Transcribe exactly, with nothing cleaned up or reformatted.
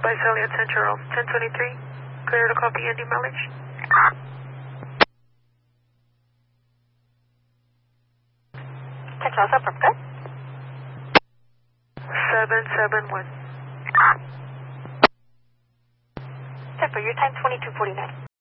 Visalia Central, ten twenty-three. Clear to copy Indy mileage. Central, from good. seven seven one. Temper, your time twenty-two forty-nine.